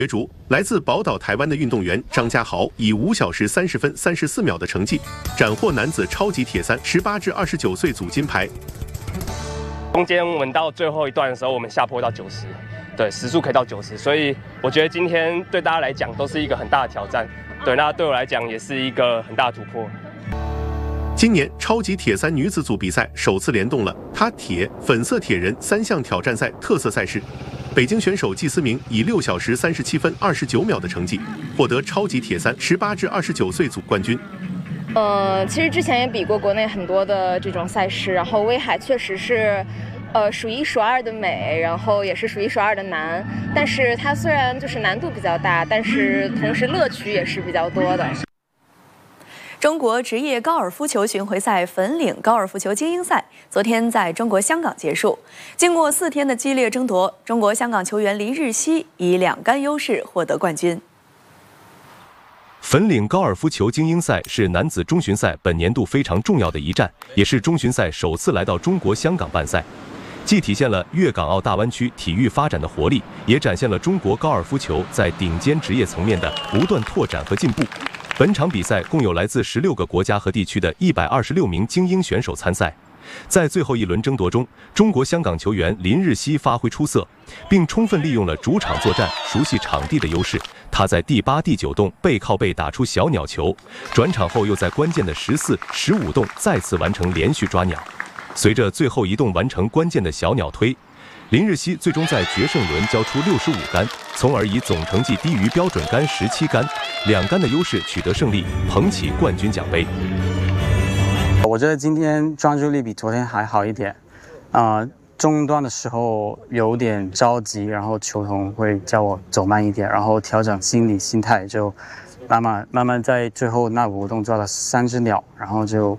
角逐，来自宝岛台湾的运动员张家豪以5小时30分34秒的成绩，斩获男子超级铁三18至29岁组金牌。 中间我们到最后一段的时候，我们下坡到90，对，时速可以到90，所以我觉得今天对大家来讲都是一个很大的挑战，对，那对我来讲也是一个很大的突破。 今年超级铁三女子组比赛首次联动了他铁、粉色铁人3项挑战赛特色赛事。北京选手季思明以6小时37分29秒的成绩，获得超级铁三18至29岁组冠军。 其实之前也比过国内很多的这种赛事，然后威海确实是，数1数2的美，然后也是数1数2的难。但是它虽然就是难度比较大，但是同时乐趣也是比较多的。 中国职业高尔夫球巡回赛粉岭高尔夫球精英赛昨天在中国香港结束。经过4天的激烈争夺，中国香港球员林日曦以2杆优势获得冠军。 粉岭高尔夫球精英赛是男子中巡赛本年度非常重要的一站，也是中巡赛首次来到中国香港办赛，既体现了粤港澳大湾区体育发展的活力，也展现了中国高尔夫球在顶尖职业层面的不断拓展和进步。本场比赛共有来自16个国家和地区的126名精英选手参赛。在最后一轮争夺中，中国香港球员林日曦发挥出色，并充分利用了主场作战、熟悉场地的优势。他在第8、第9洞背靠背打出小鸟球，转场后又在关键的14、15洞再次完成连续抓鸟。随着最后一洞完成关键的小鸟推，林日曦最终在决胜轮交出65杆，从而以总成绩低于标准杆17杆，2杆的优势取得胜利，捧起冠军奖杯。 我觉得今天专注力比昨天还好一点，中段的时候有点着急，然后球童会叫我走慢一点，然后调整心态，就慢慢在最后那5洞抓了3只鸟，然后就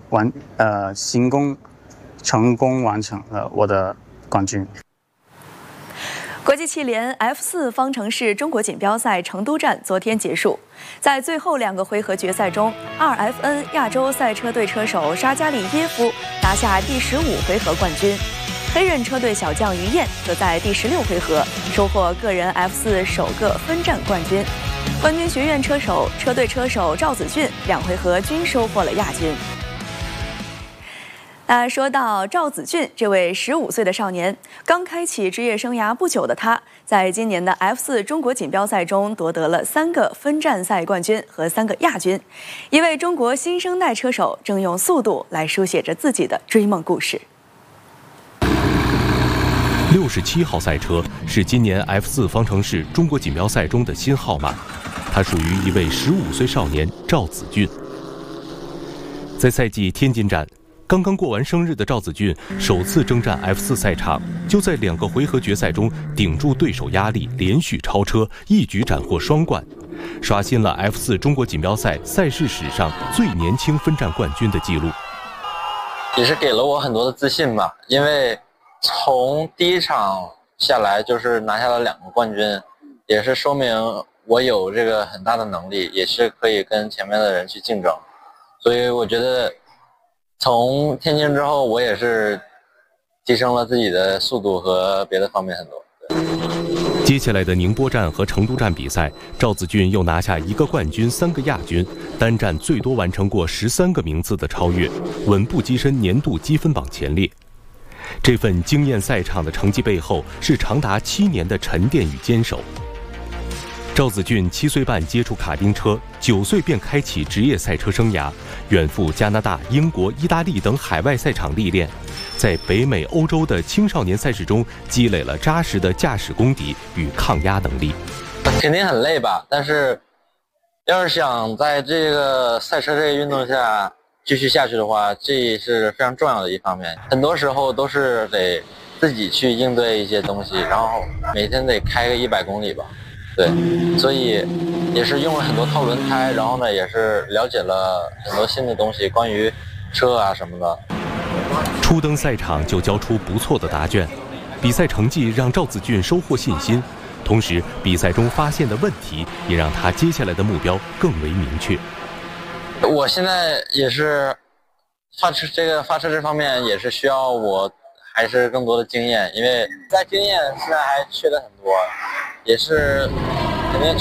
成功完成了我的冠军。 国际汽联 F4 方程式中国锦标赛成都站昨天结束，在最后2个回合决赛中，2FN 亚洲赛车队车手沙加利耶夫拿下第15回合冠军，黑人车队小将于燕则在第16回合收获个人 F4 首个分站冠军。冠军学院车队车手赵子俊2回合均收获了亚军。说到赵子俊这位15岁的少年，刚开启职业生涯不久的他，在今年的 F4 中国锦标赛中夺得了3个分站赛冠军和3个亚军。一位中国新生代车手正用速度来书写着自己的追梦故事。 67号赛车是今年 F4 方程式中国锦标赛中的新号码，他属于一位15岁少年赵子俊。在赛季天津站，刚刚过完生日的赵子俊首次征战 F4 赛场，就在2个回合决赛中顶住对手压力，连续超车，一举斩获双冠，刷新了 F4 中国锦标赛赛事史上最年轻分站冠军的记录。 也是给了我很多的自信吧，因为从第一场下来就是拿下了2个冠军，也是说明我有这个很大的能力，也是可以跟前面的人去竞争。所以我觉得从天津之后，我也是提升了自己的速度和别的方面很多。 接下来的宁波站和成都站比赛，赵子俊又拿下1个冠军、3个亚军，单站最多完成过13个名次的超越，稳步跻身年度积分榜前列。这份惊艳赛场的成绩背后，是长达7年的沉淀与坚守。赵子俊7岁半接触卡丁车，9岁便开启职业赛车生涯，远赴加拿大、英国、意大利等海外赛场历练，在北美、欧洲的青少年赛事中积累了扎实的驾驶功底与抗压能力。 肯定很累吧，但是要是想在这个赛车这个运动下继续下去的话，这是非常重要的一方面。很多时候都是得自己去应对一些东西，然后每天得开个100公里吧。对，所以也是用了很多套轮胎，然后呢也是了解了很多新的东西，关于车啊什么的。 初登赛场就交出不错的答卷，比赛成绩让赵子俊收获信心，同时比赛中发现的问题也让他接下来的目标更为明确。 我现在也是发车这方面也是需要我还是更多的经验，因为在经验现在还缺的很多，也是肯定